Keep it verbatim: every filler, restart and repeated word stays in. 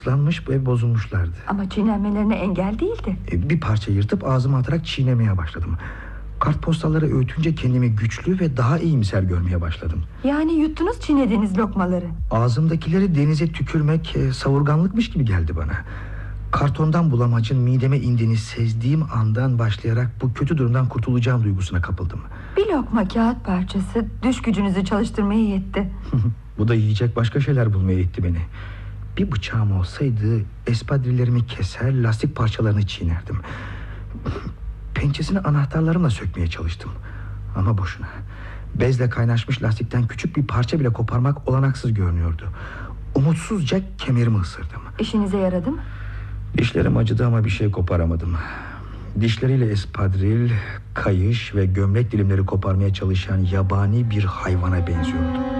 Islanmış ve bozulmuşlardı. Ama çiğnenmelerine engel değildi. E, bir parça yırtıp ağzıma atarak çiğnemeye başladım. Kartpostalları öğütünce kendimi güçlü ve daha iyimser görmeye başladım. Yani yuttunuz çiğnediğiniz lokmaları. Ağzımdakileri denize tükürmek e, savurganlıkmış gibi geldi bana. Kartondan bulamacın mideme indiğini sezdiğim andan başlayarak bu kötü durumdan kurtulacağım duygusuna kapıldım. Bir lokma kağıt parçası düş gücünüzü çalıştırmaya yetti. Bu da yiyecek başka şeyler bulmaya yetti beni. Bir bıçağım olsaydı espadrillerimi keser, lastik parçalarını çiğnerdim. Pençesini anahtarlarımla sökmeye çalıştım. Ama boşuna. Bezle kaynaşmış lastikten küçük bir parça bile koparmak olanaksız görünüyordu. Umutsuzca kemerimi ısırdım. İşinize yaradı mı? Dişlerim acıdı ama bir şey koparamadım. Dişleriyle espadril, kayış ve gömlek dilimleri koparmaya çalışan yabani bir hayvana benziyordu.